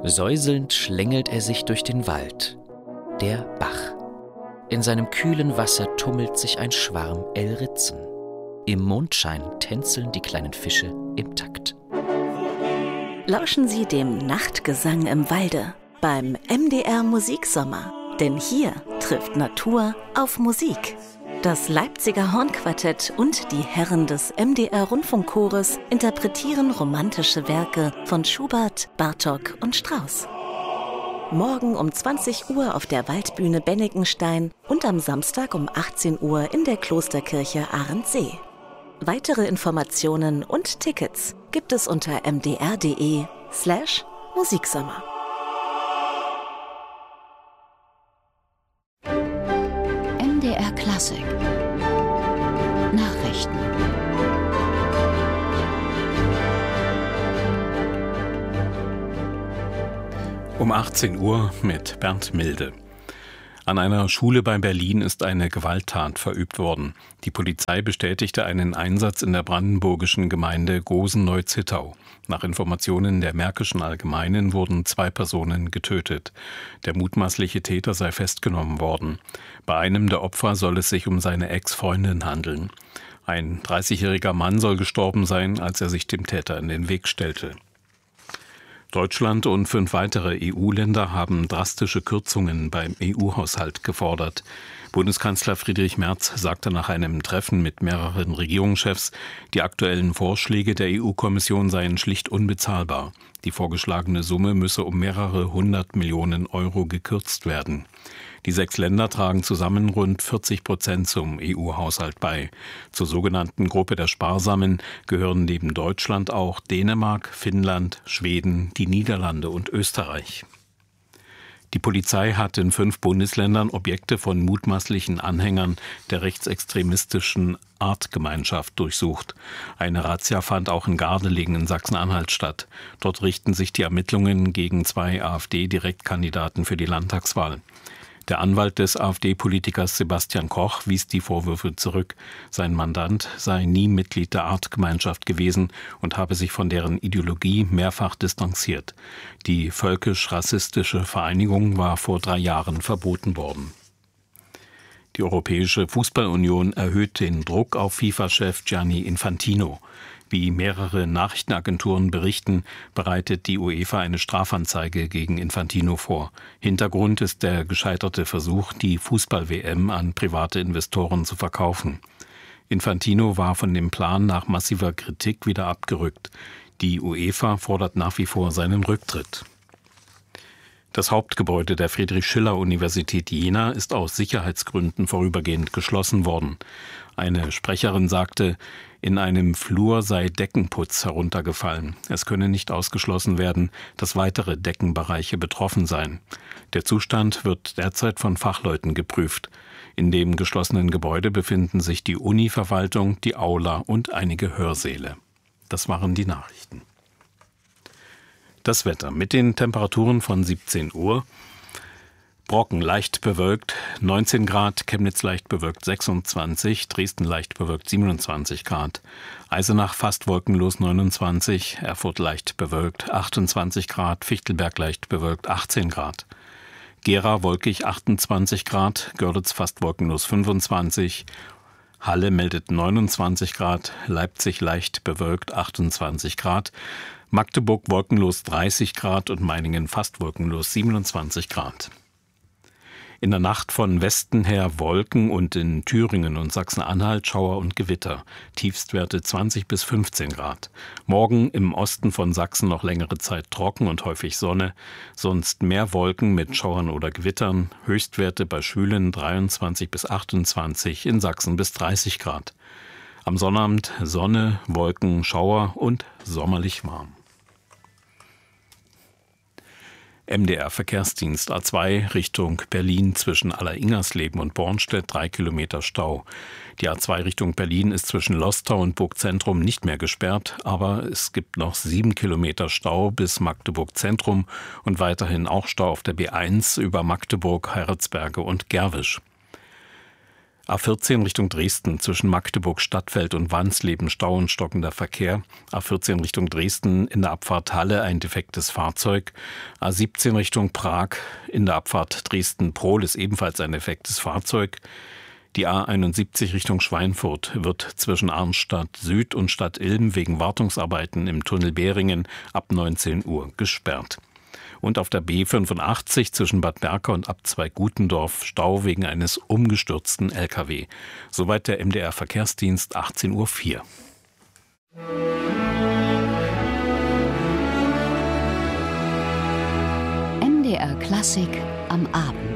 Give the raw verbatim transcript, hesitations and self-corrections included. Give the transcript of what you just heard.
Säuselnd schlängelt er sich durch den Wald. Der Bach. In seinem kühlen Wasser tummelt sich ein Schwarm Elritzen. Im Mondschein tänzeln die kleinen Fische im Takt. Lauschen Sie dem Nachtgesang im Walde beim M D R Musiksommer. Denn hier trifft Natur auf Musik. Das Leipziger Hornquartett und die Herren des M D R Rundfunkchores interpretieren romantische Werke von Schubert, Bartók und Strauss. Morgen um zwanzig Uhr auf der Waldbühne Bennigenstein und am Samstag um achtzehn Uhr in der Klosterkirche Arendsee. Weitere Informationen und Tickets gibt es unter mdr.de slash Musiksommer. M D R Klassik Nachrichten. Um achtzehn Uhr mit Bernd Milde. An einer Schule bei Berlin ist eine Gewalttat verübt worden. Die Polizei bestätigte einen Einsatz in der brandenburgischen Gemeinde Gosen-Neuzittau. Nach Informationen der Märkischen Allgemeinen wurden zwei Personen getötet. Der mutmaßliche Täter sei festgenommen worden. Bei einem der Opfer soll es sich um seine Ex-Freundin handeln. Ein dreißigjähriger Mann soll gestorben sein, als er sich dem Täter in den Weg stellte. Deutschland und fünf weitere E U-Länder haben drastische Kürzungen beim E U-Haushalt gefordert. Bundeskanzler Friedrich Merz sagte nach einem Treffen mit mehreren Regierungschefs, die aktuellen Vorschläge der E U-Kommission seien schlicht unbezahlbar. Die vorgeschlagene Summe müsse um mehrere hundert Millionen Euro gekürzt werden. Die sechs Länder tragen zusammen rund vierzig Prozent zum E U-Haushalt bei. Zur sogenannten Gruppe der Sparsamen gehören neben Deutschland auch Dänemark, Finnland, Schweden, die Niederlande und Österreich. Die Polizei hat in fünf Bundesländern Objekte von mutmaßlichen Anhängern der rechtsextremistischen Artgemeinschaft durchsucht. Eine Razzia fand auch in Gardelegen in Sachsen-Anhalt statt. Dort richten sich die Ermittlungen gegen zwei AfD-Direktkandidaten für die Landtagswahl. Der Anwalt des AfD-Politikers Sebastian Koch wies die Vorwürfe zurück. Sein Mandant sei nie Mitglied der Artgemeinschaft gewesen und habe sich von deren Ideologie mehrfach distanziert. Die völkisch-rassistische Vereinigung war vor drei Jahren verboten worden. Die Europäische Fußballunion erhöht den Druck auf FIFA-Chef Gianni Infantino. Wie mehrere Nachrichtenagenturen berichten, bereitet die UEFA eine Strafanzeige gegen Infantino vor. Hintergrund ist der gescheiterte Versuch, die Fußball-W M an private Investoren zu verkaufen. Infantino war von dem Plan nach massiver Kritik wieder abgerückt. Die UEFA fordert nach wie vor seinen Rücktritt. Das Hauptgebäude der Friedrich-Schiller-Universität Jena ist aus Sicherheitsgründen vorübergehend geschlossen worden. Eine Sprecherin sagte, in einem Flur sei Deckenputz heruntergefallen. Es könne nicht ausgeschlossen werden, dass weitere Deckenbereiche betroffen seien. Der Zustand wird derzeit von Fachleuten geprüft. In dem geschlossenen Gebäude befinden sich die Uni-Verwaltung, die Aula und einige Hörsäle. Das waren die Nachrichten. Das Wetter mit den Temperaturen von siebzehn Uhr. Brocken leicht bewölkt, neunzehn Grad, Chemnitz leicht bewölkt sechsundzwanzig, Dresden leicht bewölkt siebenundzwanzig Grad, Eisenach fast wolkenlos neunundzwanzig, Erfurt leicht bewölkt achtundzwanzig Grad, Fichtelberg leicht bewölkt achtzehn Grad, Gera wolkig achtundzwanzig Grad, Görlitz fast wolkenlos fünfundzwanzig, Halle meldet neunundzwanzig Grad, Leipzig leicht bewölkt achtundzwanzig Grad, Magdeburg wolkenlos dreißig Grad und Meiningen fast wolkenlos siebenundzwanzig Grad. In der Nacht von Westen her Wolken und in Thüringen und Sachsen-Anhalt Schauer und Gewitter. Tiefstwerte zwanzig bis fünfzehn Grad. Morgen im Osten von Sachsen noch längere Zeit trocken und häufig Sonne. Sonst mehr Wolken mit Schauern oder Gewittern. Höchstwerte bei Schwülen dreiundzwanzig bis achtundzwanzig, in Sachsen bis dreißig Grad. Am Sonnabend Sonne, Wolken, Schauer und sommerlich warm. M D R Verkehrsdienst A zwei Richtung Berlin zwischen Aller-Ingersleben und Bornstedt drei Kilometer Stau. Die A zwei Richtung Berlin ist zwischen Lostau und Burgzentrum nicht mehr gesperrt, aber es gibt noch sieben Kilometer Stau bis Magdeburg Zentrum und weiterhin auch Stau auf der B eins über Magdeburg, Heiratsberge und Gerwisch. A vierzehn Richtung Dresden zwischen Magdeburg, Stadtfeld und Wansleben Stau und stockender Verkehr. A vierzehn Richtung Dresden in der Abfahrt Halle ein defektes Fahrzeug. A siebzehn Richtung Prag in der Abfahrt Dresden-Prohl ist ebenfalls ein defektes Fahrzeug. Die A einundsiebzig Richtung Schweinfurt wird zwischen Arnstadt Süd und Stadt Ilm wegen Wartungsarbeiten im Tunnel Behringen ab neunzehn Uhr gesperrt. Und auf der B fünfundachtzig zwischen Bad Berka und Abzweig-Gutendorf Stau wegen eines umgestürzten L K W. Soweit der M D R Verkehrsdienst, achtzehn Uhr vier. M D R Klassik am Abend.